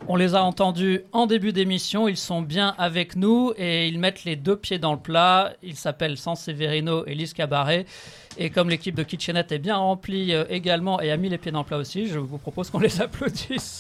On les a entendus en début d'émission, ils sont bien avec nous et ils mettent les deux pieds dans le plat. Ils s'appellent Sanseverino et Lise Cabaret. Et comme l'équipe de Kitchenette est bien remplie également et a mis les pieds dans le plat aussi, je vous propose qu'on les applaudisse.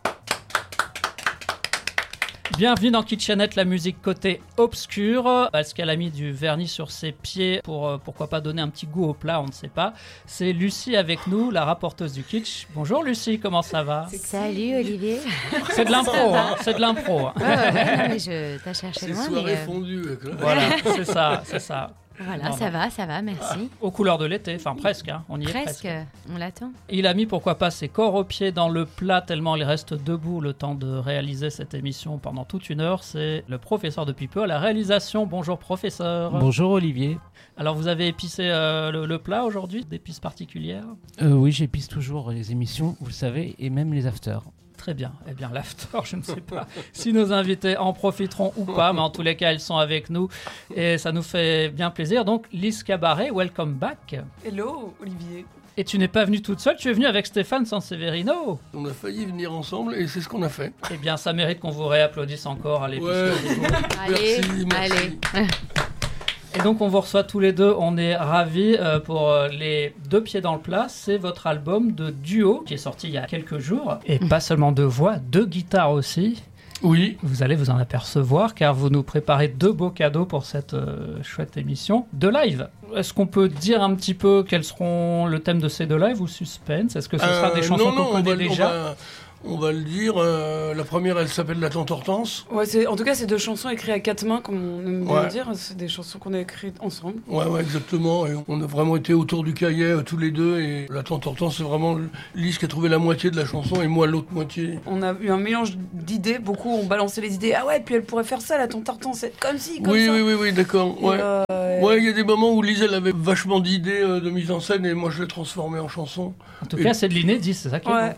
Bienvenue dans Kitchenette, la musique côté obscur. Est-ce qu'elle a mis du vernis sur ses pieds pour pourquoi pas donner un petit goût au plat, on ne sait pas. C'est Lucie avec nous, la rapporteuse du kitsch. Bonjour Lucie, comment ça va? Salut Olivier. C'est de l'impro, hein, c'est de l'impro. Hein. Ouais, non, mais t'as cherché loin. C'est soirée fondue. Voilà, c'est ça, c'est ça. Voilà, non, ça va, merci. Aux couleurs de l'été, enfin presque, hein, on y est presque. On l'attend. Il a mis pourquoi pas ses corps aux pieds dans le plat tellement il reste debout le temps de réaliser cette émission pendant toute une heure. C'est le professeur depuis peu à la réalisation. Bonjour professeur. Bonjour Olivier. Alors vous avez épicé le plat aujourd'hui, d'épices particulières? Oui, j'épice toujours les émissions, vous le savez, et même les afters. Très bien. Eh bien, l'after, je ne sais pas si nos invités en profiteront ou pas, mais en tous les cas, ils sont avec nous et ça nous fait bien plaisir. Donc, Lise Cabaret, welcome back. Hello, Olivier. Et tu n'es pas venue toute seule, tu es venue avec Stéphane Sanseverino. On a failli venir ensemble et c'est ce qu'on a fait. Eh bien, ça mérite qu'on vous réapplaudisse encore. Allez, ouais, Allez. Et donc on vous reçoit tous les deux, on est ravis pour les deux pieds dans le plat. C'est votre album de duo qui est sorti il y a quelques jours. Et pas seulement deux voix, deux guitares aussi. Oui. Vous allez vous en apercevoir car vous nous préparez deux beaux cadeaux pour cette chouette émission de live. Est-ce qu'on peut dire un petit peu quels seront le thème de ces deux lives ou suspense? Est-ce que ce sera des chansons qu'on connaît déjà? On va le dire, la première elle s'appelle La Tante Hortense. Ouais, en tout cas c'est deux chansons écrites à quatre mains comme on aime bien dire, c'est des chansons qu'on a écrites ensemble. Ouais exactement, et on a vraiment été autour du cahier tous les deux et La Tante Hortense c'est vraiment Lise qui a trouvé la moitié de la chanson et moi l'autre moitié. On a eu un mélange d'idées, beaucoup ont balancé les idées, ah ouais puis elle pourrait faire ça La Tante Hortense, c'est comme si, comme ça. Oui d'accord, ouais. Ouais, il y a des moments où Lise elle avait vachement d'idées de mise en scène et moi je l'ai transformée en chanson. En tout cas c'est de l'inédit, c'est ça qui est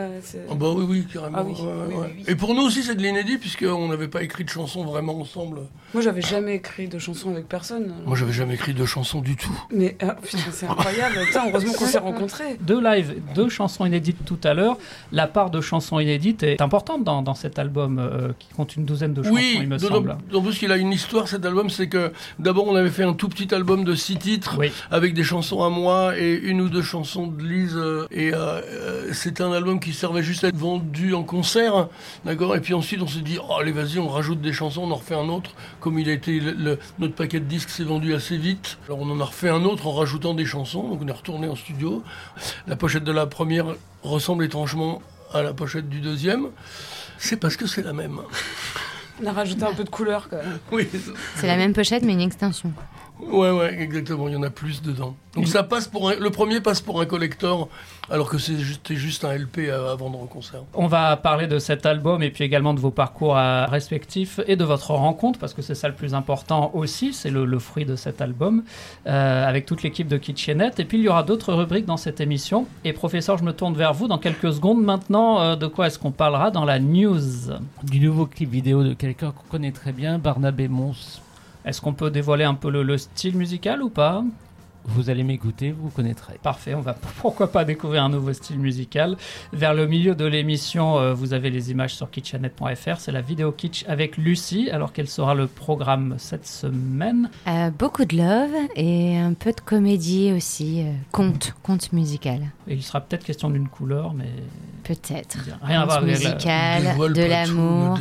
bon. Oui, carrément. Oui. Et pour nous aussi, c'est de l'inédit, puisqu'on n'avait pas écrit de chansons vraiment ensemble. Moi, j'avais jamais écrit de chansons avec personne. Moi, j'avais jamais écrit de chansons du tout. Mais putain, c'est incroyable. Putain, heureusement qu'on s'est rencontrés. Deux lives, deux chansons inédites tout à l'heure. La part de chansons inédites est importante dans cet album qui compte une douzaine de chansons, il me semble. En plus, il a une histoire, cet album. C'est que d'abord, on avait fait un tout petit album de 6 titres avec des chansons à moi et une ou deux chansons de Lise. Et c'était un album qui servait juste à être vendu en concert, d'accord. Et puis ensuite on s'est dit allez vas-y on rajoute des chansons, on en refait un autre. Comme il a été notre paquet de disques s'est vendu assez vite, alors on en a refait un autre en rajoutant des chansons. Donc on est retourné en studio. La pochette de la première ressemble étrangement à la pochette du deuxième. C'est parce que c'est la même. On a rajouté un peu de couleur quand même. Oui. C'est la même pochette mais une extension. Ouais, exactement, il y en a plus dedans. Donc ça passe le premier passe pour un collector, alors que c'était juste un LP à vendre en concert. On va parler de cet album et puis également de vos parcours respectifs et de votre rencontre, parce que c'est ça le plus important aussi, c'est le fruit de cet album, avec toute l'équipe de Kitchenette. Et puis il y aura d'autres rubriques dans cette émission. Et professeur, je me tourne vers vous dans quelques secondes maintenant. De quoi est-ce qu'on parlera dans la news? Du nouveau clip vidéo de quelqu'un qu'on connaît très bien, Barnabé Mons. Est-ce qu'on peut dévoiler un peu le style musical ou pas? Vous allez m'écouter, vous connaîtrez. Parfait, on va pourquoi pas découvrir un nouveau style musical. Vers le milieu de l'émission, vous avez les images sur kitchenette.fr. C'est la vidéo kitsch avec Lucie. Alors quel sera le programme cette semaine? Beaucoup de love et un peu de comédie aussi, conte musical. Et il sera peut-être question d'une couleur, mais... Peut-être. Rien à voir avec musical, de l'amour...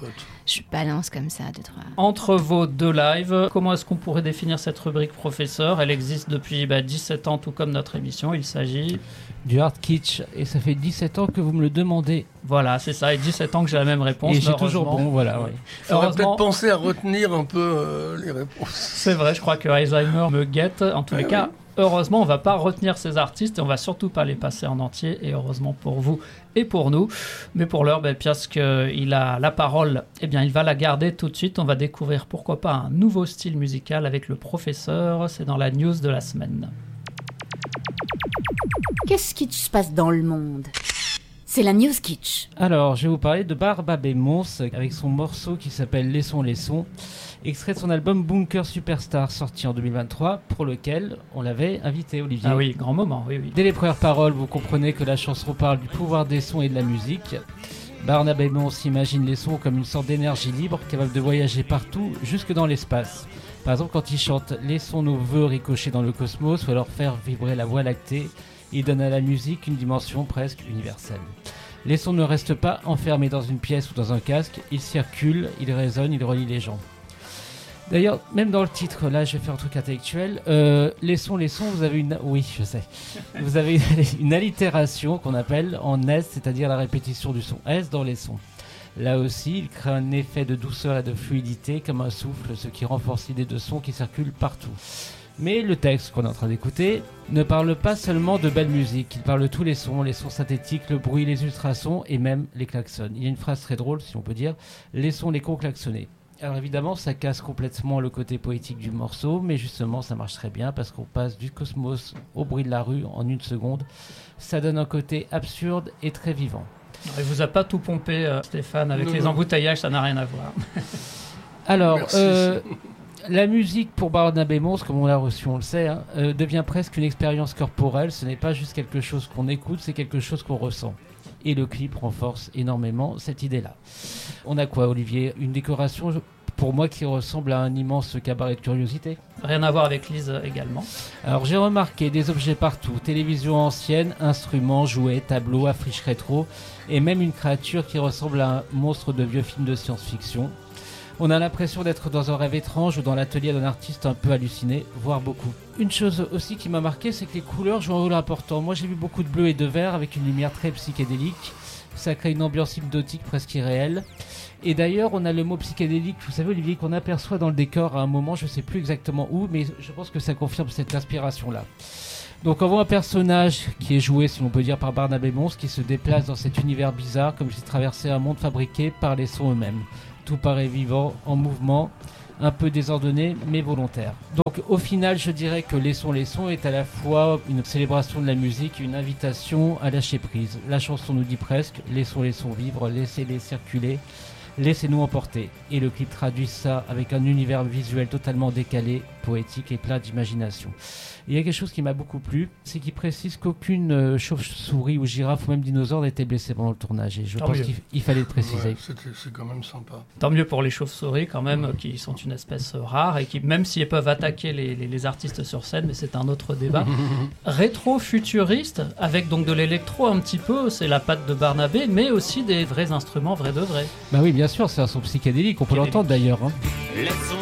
Je balance comme ça, 2-3. Entre vos deux lives, comment est-ce qu'on pourrait définir cette rubrique professeur? Elle existe depuis 17 ans, tout comme notre émission. Il s'agit du hard kitsch, et ça fait 17 ans que vous me le demandez. Voilà, c'est ça, et 17 ans que j'ai la même réponse. Et j'ai toujours bon, voilà. Ouais. Il faudrait peut-être penser à retenir un peu les réponses. C'est vrai, je crois que Alzheimer me guette. En tous les cas, heureusement, on ne va pas retenir ces artistes et on ne va surtout pas les passer en entier. Et heureusement pour vous et pour nous. Mais pour l'heure, puisqu'il a la parole, il va la garder tout de suite. On va découvrir pourquoi pas un nouveau style musical avec le professeur. C'est dans la news de la semaine. Qu'est-ce qui se passe dans le monde? C'est la news kitsch. Alors, je vais vous parler de Barnabé Mons avec son morceau qui s'appelle Laissons, extrait de son album Bunker Superstar sorti en 2023, pour lequel on l'avait invité, Olivier. Ah oui, grand moment, oui. Dès les premières paroles, vous comprenez que la chanson parle du pouvoir des sons et de la musique. Barnabé Mons imagine les sons comme une sorte d'énergie libre capable de voyager partout, jusque dans l'espace. Par exemple, quand il chante « Laissons nos vœux ricocher dans le cosmos » ou alors faire vibrer la voie lactée, il donne à la musique une dimension presque universelle. Les sons ne restent pas enfermés dans une pièce ou dans un casque, ils circulent, ils résonnent, ils relient les gens. D'ailleurs, même dans le titre, là je vais faire un truc intellectuel, les sons, vous avez une... Oui, je sais. Vous avez une allitération qu'on appelle en S, c'est-à-dire la répétition du son S dans les sons. Là aussi, il crée un effet de douceur et de fluidité comme un souffle, ce qui renforce l'idée de son qui circule partout. Mais le texte qu'on est en train d'écouter ne parle pas seulement de belle musique, il parle de tous les sons synthétiques, le bruit, les ultrasons et même les klaxons. Il y a une phrase très drôle, si on peut dire, les sons, les cons klaxonnés. Alors évidemment, ça casse complètement le côté poétique du morceau, mais justement, ça marche très bien parce qu'on passe du cosmos au bruit de la rue en une seconde. Ça donne un côté absurde et très vivant. Il vous a pas tout pompé, Stéphane, avec les embouteillages, ça n'a rien à voir. Alors, la musique pour Barnabé Mons, comme on l'a reçu, on le sait, devient presque une expérience corporelle. Ce n'est pas juste quelque chose qu'on écoute, c'est quelque chose qu'on ressent. Et le clip renforce énormément cette idée-là. On a quoi, Olivier ? Une décoration, pour moi, qui ressemble à un immense cabaret de curiosité. Rien à voir avec Lise également. Alors j'ai remarqué des objets partout, télévision ancienne, instruments, jouets, tableaux, affiches rétro, et même une créature qui ressemble à un monstre de vieux film de science-fiction. On a l'impression d'être dans un rêve étrange ou dans l'atelier d'un artiste un peu halluciné, voire beaucoup. Une chose aussi qui m'a marqué, c'est que les couleurs jouent un rôle important. Moi j'ai vu beaucoup de bleu et de vert avec une lumière très psychédélique. Ça crée une ambiance hypnotique presque irréelle. Et d'ailleurs, on a le mot psychédélique, vous savez Olivier, qu'on aperçoit dans le décor à un moment, je ne sais plus exactement où, mais je pense que ça confirme cette inspiration-là. Donc on voit un personnage qui est joué, si l'on peut dire, par Barnabé Mons, qui se déplace dans cet univers bizarre, comme s'il traversait un monde fabriqué par les sons eux-mêmes. Tout paraît vivant, en mouvement, un peu désordonné, mais volontaire. Donc au final, je dirais que Les Sons est à la fois une célébration de la musique et une invitation à lâcher prise. La chanson nous dit presque, les sons vivre, laissez-les circuler, laissez-nous emporter. Et le clip traduit ça avec un univers visuel totalement décalé, poétique et plein d'imagination. Et il y a quelque chose qui m'a beaucoup plu, c'est qu'il précise qu'aucune chauve-souris ou girafe ou même dinosaure n'a été blessée pendant le tournage. Et je pense qu'il fallait le préciser. Ouais, c'est quand même sympa. Tant mieux pour les chauves-souris quand même, qui sont une espèce rare et qui, même s'ils peuvent attaquer les artistes sur scène, mais c'est un autre débat. Rétro-futuriste, avec donc de l'électro un petit peu, c'est la patte de Barnabé, mais aussi des vrais instruments, vrais de vrais. Bah oui, bien sûr, c'est un son psychédélique, on peut l'entendre d'ailleurs.